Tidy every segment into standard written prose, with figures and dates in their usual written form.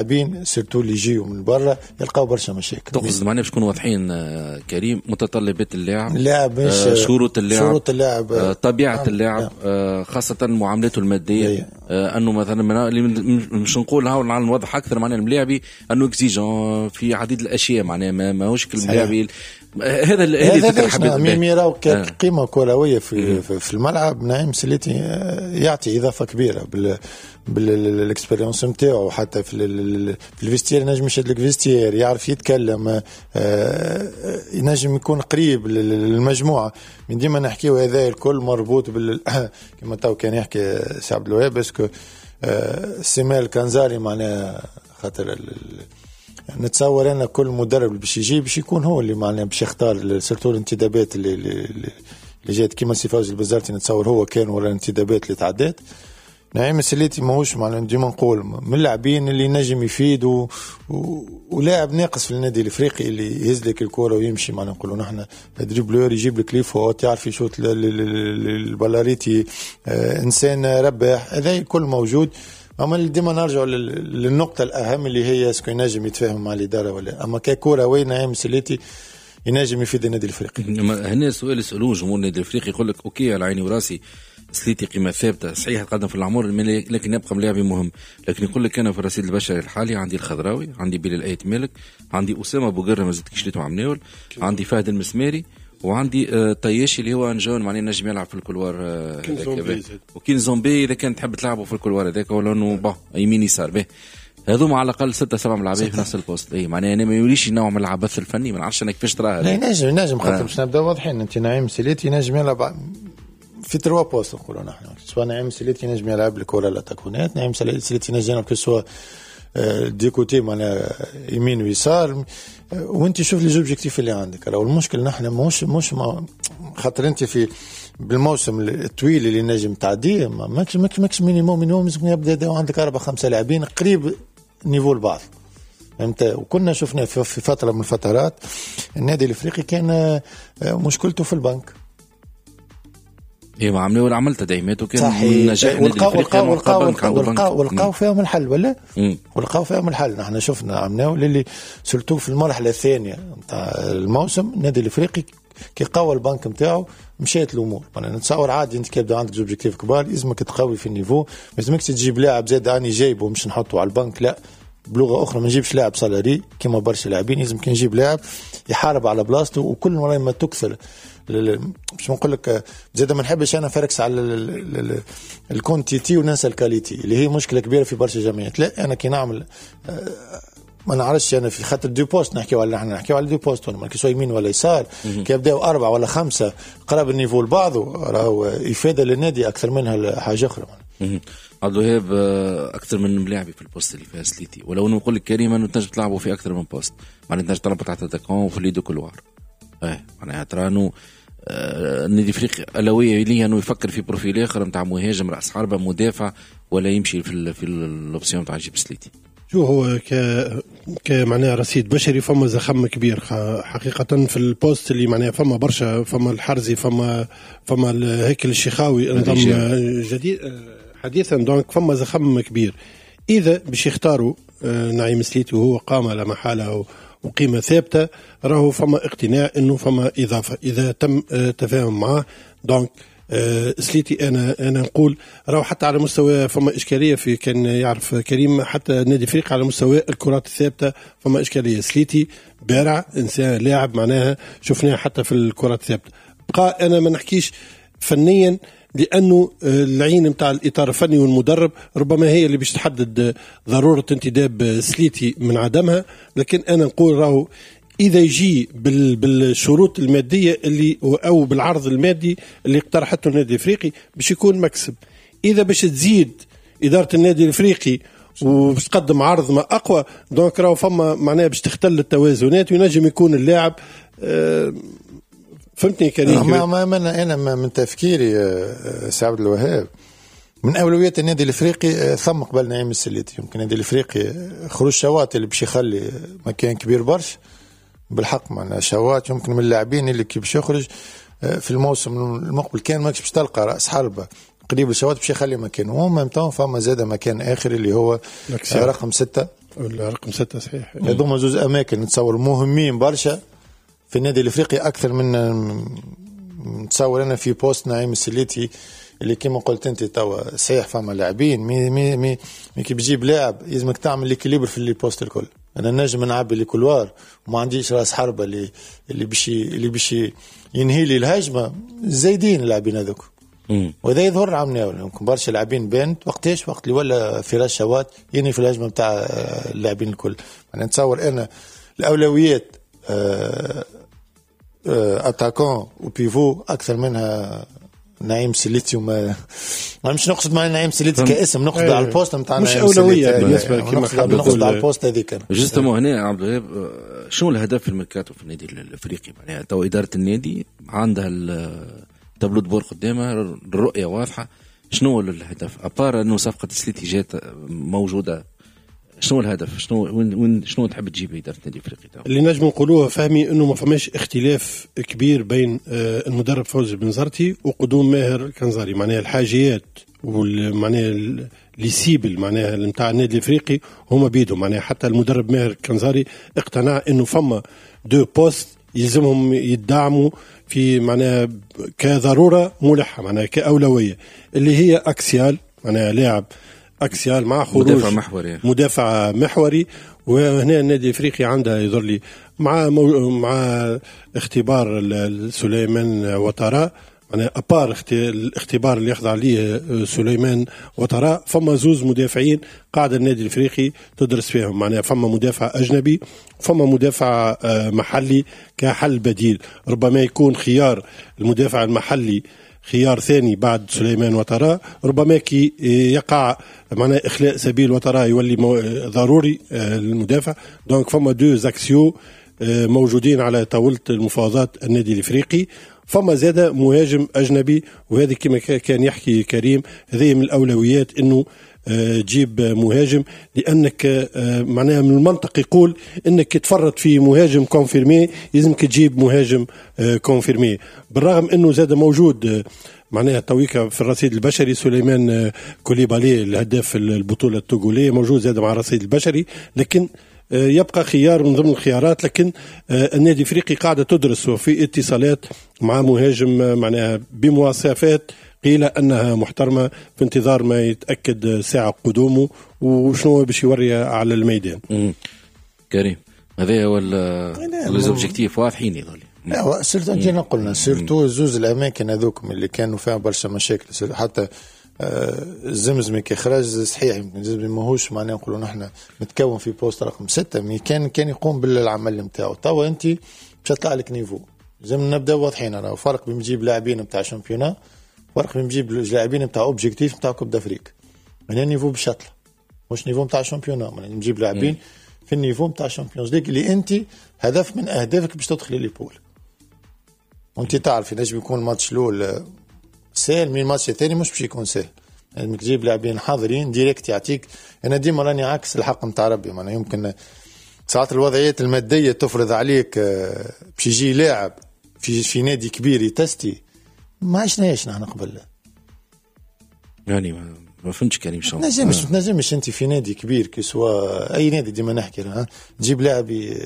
لاعبين سيرتو اللي يجيو من برا يلقاو برشا مشاكل. تقصد معناها باش نكونوا واضحين كريم، متطلبات اللاعب، شروط اللاعب، طبيعة اللاعب، خاصة معاملاته المادية. أنه مثلا اللي مش نقول هاو نوضح أكثر معناها الملاعبي أنه اكزيجون في عديد الأشياء، معناها ما هوش الملاعبي هذا الفكرة حبيت ميراو كقيمة كروية في الملعب. نعيم سليتي يعطي إضافة كبيرة بالاكسبيرينس نتاعو، حتى في الفيستير ينجم يشد لك فيستير، يعرف يتكلم، ينجم يكون قريب للمجموعة. من ديما نحكيو هذا الكل مربوط كما تو كان يحكي سي عبد الوهاب، باسكو سيمال كانزاري معناها خاطر نتصور أنا كل مدرب باش يجي باش يكون هو اللي معناه باش يختار سيرتو الانتدابات اللي جات كيما سي فوزي البزارتي. نتصور هو كان ولا الانتدابات اللي تعدات. نعيم السليتي ماهوش معناه ديما نقول من اللاعبين اللي نجم يفيد ولاعب ناقص في النادي الافريقي اللي يهز لك الكره ويمشي. معناه نقولوا نحن دريبلور يجيب لك لي فوت، يعرف يشوط البلاريتي، انسان رباح، هذا كل موجود. اما اللي ديما نرجع للنقطه الاهم اللي هي اسكو ينجم يتفاهم مع الاداره ولا. اما ككره وين نعيم سليتي ينجم يفيد النادي الافريقي. هنا سؤال يسالوه جمهور النادي الافريقي، يقول لك اوكي على عيني وراسي سليتي قيمه ثابته صحيح تقدم في العمر، لكن يبقى ملاعب مهم. لكن يقول لك انا في الرصيد البشري الحالي عندي الخضراوي، عندي بلال ايت مالك، عندي اسامه بوقره ما زدتش ليتو عمناول، عندي فهد المسماري، وعندي طياشي اللي هو نجون معناه نجم يلعب في الكولوار وكين زومبي اذا كان تحب تلعبه في الكولوار هذاك، ولا انه يمين يسار به. هذوما على الاقل 6-7 ملاعبين في نفس البوست. اي معناها انا ما يوليش نوع من العبث الفني، ما نعرفش انا كيفاش تراها. لا ينجم خاطر باش نبدا واضحين. انت نعيم سليتي ينجم يلعب في 3 بوست نقولوا نحن، سواء نعيم سليتي ينجم يلعب الكره لا تكونات، نعيم سليتي ينجم يلعب كسوا دي كوتي معناها يمين ويسار. وانت شوف لي زوبجيكتيف اللي عندك. لو المشكل نحن مش خاطر انت في بالموسم الطويل اللي نجم تعديه ماكش مينيموم يبدا عندك 4-5 لاعبين قريب نيفو البعض، فهمت. وكنا شفنا في فتره من الفترات النادي الافريقي كان مشكلته في البنك. ايه ما عملوا ولا عمل تدعيمات وكان نجاح النادي الافريقي والقاو فيهم الحل ولا والقاو فيهم الحل. نحن شفنا عملوا اللي سلتو في المرحله الثانيه نتاع الموسم النادي الافريقي كي قوى البنك نتاعو مشيت الامور. انا نتصور عادي انت كيبدا عندك اوبجيكتيف كبار لازمك تقوي في النيفو، ما لازمكش تجيب لاعب زاد اني جايبه مش نحطه على البنك. لا بلغه اخرى ما نجيبش لاعب سالاري كما برشا لاعبين، لازم كي نجيب لاعب يحارب على بلاصته. وكل مره ما تكثر مش نقول لك زاد ما نحبش انا فركس على الكونتيتي وننسى الكاليتي اللي هي مشكله كبيره في برشا جمعيات. لا انا كي نعمل ما نعرفش انا في خاطر دو بوست نحكيو على دو بوست ولا كي سواء يمين ولا يسار كي يبداو 4 ولا 5 قراب النيفو لبعضه راهو افاده للنادي اكثر منها حاجه اخرى. عبد الوهاب اكثر من ملاعبي في البوست اللي فيها سليتي، ولو انه نقول لك كريم انه تنجم تلعبوا في اكثر من بوست، معناتها تنجم تلعب تحت التكون وفي ليدو كلوار. معناها ترانو النادي الافريقي اولويه ليه انه يفكر في بروفيل اخر نتاع مهاجم راس حربه مدافع، ولا يمشي في الاوبسيون تاع جيب سليتي. شو هو معناها رصيد بشري فما زخم كبير حقيقة في البوست اللي معناها فما برشا، فما الحرزي فما هيك الشيخاوي نظام جديد حديثا، دونك فما زخم كبير. إذا باش يختاروا نعيم سليتي وهو قامة لا محالة وقيمة ثابتة، راهو فما اقتناع انه فما اضافة اذا تم تفاهم معه. دونك سليتي انا نقول راهو حتى على مستوى فما اشكاليه في كان يعرف كريم حتى النادي الافريقي على مستوى الكرات الثابته فما اشكاليه. سليتي بارع انسان لاعب معناها شفناه حتى في الكرات الثابته. بقى انا ما نحكيش فنيا لانه العين نتاع الاطار الفني والمدرب ربما هي اللي باش تحدد ضروره انتداب سليتي من عدمها، لكن انا نقول راهو إذا يجي بالشروط المادية اللي أو بالعرض المادي اللي اقترحته النادي الإفريقي باش يكون مكسب. إذا باش تزيد إدارة النادي الإفريقي وباش تقدم عرض ما أقوى، دونك راهو فما معناها باش تختل التوازنات وينجم يكون اللاعب فهمتني كريم. أنا من تفكيري سعد الوهاب من أولويات النادي الإفريقي ثم قبل نعيم السليتي. يمكن النادي الإفريقي خروج شوات اللي باش يخلي مكان كبير برش بالحق معنا شوات يمكن من اللاعبين اللي كي باش يخرج في الموسم المقبل كان ماكش باش تلقى رأس حربة قريب الشوات باش يخلي مكان. وهم ممتون فما زاد مكان آخر اللي هو رقم 6 رقم 6 صحيح. هذوما زوز اماكن نتصور مهمين برشا في النادي الافريقي اكثر من نتصور انا في بوست نعيم السليتي اللي كما قلت انت توا صحيح فما لاعبين مي كي بتجيب لاعب لازمك تعمل ليكيليبر في اللي بوست الكل. انا نجم نعبي لي كولوار وما عنديش راس حربه اللي باش ينهي لي الهجمه زايدين اللاعبين هذوك. وهذا يظهر عمنا يمكن برشا لاعبين بنت وقت اللي ولا فراس شوات ينهي في الهجمه نتاع اللاعبين الكل. انا نتصور انا الاولويات اتاكون وبيفو اكثر منها نعيم سليتي. وما مش نقصد مع نعيم سليتي كاسم، نقصد على البوست نتاع مش اولويه بالنسبه كما نقصد على البوست هذيك. جوستومون هنا عبد الوهاب شنو الهدف في الميركاتو في النادي الافريقي؟ معناها تو اداره النادي عندها التابلو دبور قدامها، الرؤيه واضحه. شنو الهدف ابار انه صفقه سليتي جات موجوده؟ شنو الهدف؟ شنو تحب تجيب اداره النادي الافريقي؟ اللي نجم نقولوها فهمي انه ما فماش اختلاف كبير بين المدرب فوزي بن زرتي وقدوم ماهر كنزاري. معناها الحاجيات والمعناها اللي سيبل معناها نتاع النادي الافريقي هما بيدهم. معناها حتى المدرب ماهر كنزاري اقتنع انه فما دو بوست يلزمهم يدعموا في معناها كضروره ملحه، معناها كاولويه، اللي هي اكسيال معناها لاعب اكسيال مع خروج مدافع محوري. وهنا النادي الافريقي عنده يظهر لي مع اختبار سليمان وطراء، معناها ابار الاختبار اللي يخضع عليه سليمان وطراء، فما زوز مدافعين قاعد النادي الافريقي تدرس فيهم. معناها فما مدافع اجنبي وفما مدافع محلي كحل بديل. ربما يكون خيار المدافع المحلي خيار ثاني بعد سليمان وطراء، ربما كي يقع معناها إخلاء سبيل وطراء يولي ضروري المدافع. دونك فما دو زاكسيو موجودين على طاولة المفاوضات النادي الإفريقي. فما زادة مهاجم أجنبي، وهذه كما كان يحكي كريم هذه من الأولويات إنه تجيب مهاجم، لأنك معناها من المنطق يقول إنك تفرط في مهاجم كونفيرمي لازمك تجيب مهاجم كونفيرمي. بالرغم إنه زاد موجود معناها تويكا في الرصيد البشري سليمان كوليبالي الهداف البطولة التوغولية موجود زاد مع الرصيد البشري، لكن يبقى خيار من ضمن الخيارات. لكن النادي الافريقي قاعدة تدرس وفي اتصالات مع مهاجم معناها بمواصفات قيل أنها محترمة في انتظار ما يتأكد ساعة قدومه وشنو باش يوري على الميدان. كريم هذا هو الأوبجيكتيف واضحين يظل. لا سيرتو جينا قلنا سيرتو زوز الأماكن هذوك اللي كانوا فيها برشا مشاكل. حتى الزمزمي كي خرج صحيح يمكن الزمزمي ماهوش معناه نقولوا نحن متكون في بوست رقم 6 مي كان يقوم بالعمل نتاعو. توا أنت باش تطلع لك نيفو لازم نبدا واضحين. راه فرق بين تجيب لاعبين نتاع شامبيونا، فرق بين تجيب لاعبين نتاع اوبجيكتيف نتاع كوب دافريك. هنا نيفو باش يطلع مش نيفو نتاع شامبيونا، معناها نجيب لاعبين في النيفو نتاع الشامبيونز ليغ اللي انت هدف من اهدافك باش تدخلي لي بول. وانت تعرف نجم يكون الماتش الاول سهل من الماتش الثاني مش باش يكون سهل. لازمك تجيب لاعبين حاضرين ديريكت يعطيك. انا ديما راني عكس الحق نتاع ربي، معناها يمكن ساعات الوضعيات الماديه تفرض عليك باش يجي لاعب في نادي كبير يتستي ما عشناش نحن قبل. يعني ما فهمتش كريم شو نجمش انت في نادي كبير كسوا اي نادي ديما نحكي تجيب لاعب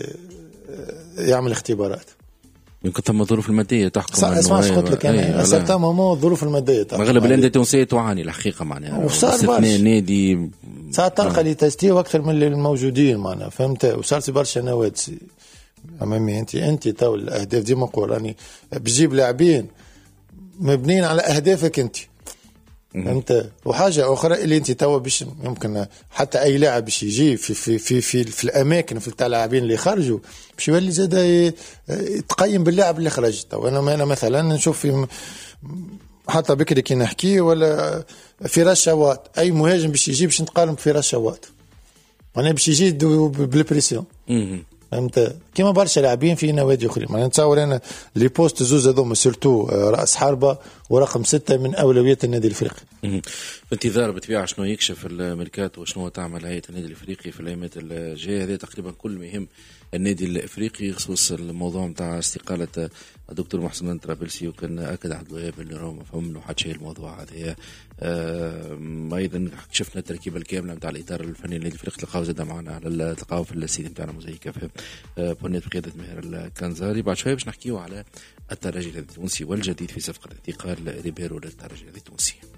يعمل اختبارات. يمكن ثم الظروف الماديه تحكم. اسمع قلت لك انا ساعتها ما الظروف الماديه تحكم. اغلب الانديه التونسيه تعاني الحقيقه معناها. وصار نادي ساعات تلقى لي تستيو اكثر من الموجودين معناها فهمت. وصارت برشا نوادي امامي. انت تو الاهداف ديما نقول راني بجيب لاعبين مبنيين على اهدافك انت فهمت. وحاجه اخرى اللي انت توا باش يمكن حتى اي لاعب باش يجي في الاماكن في تاع اللاعبين اللي خرجوا باش يولي زاد يتقيم باللاعب اللي خرج. تو انا مثلا نشوف في حتى بكري كي نحكي ولا فراس شوات اي مهاجم باش يجي باش نتقارن بفراس شوات معناها باش يجي بالبريسيون فهمت. كيما برشا لاعبين في نوادي اخرين. ما نتصور انا لي بوست زوز هذوما سيرتو راس حربه ورقم 6 من أولويات النادي الإفريقي. في انتظار بالطبيعة شنو يكشف الميركاتو وشنو تعمل هيئة النادي الإفريقي في الأيامات الجاية. هذا تقريبا كل مهم النادي الإفريقي، خصوص الموضوع نتاع استقالة الدكتور محسن طرابلسي، وكان أكد أحد الوهاب اللي راهو ما فهم له حتى شيء الموضوع هذا. أيضا شفنا التركيبة الكاملة نتاع الإدارة الفنية للنادي الإفريقي، تلقاو زاد معنا على تلقاو في السيد نتاعنا موزايكا في بونيت بقيادة ماهر الكنزاري. بعد شوية باش نحكيو على الترجي التونسي والجديد في صفقة انتقال ريبيرو للترجي التونسي.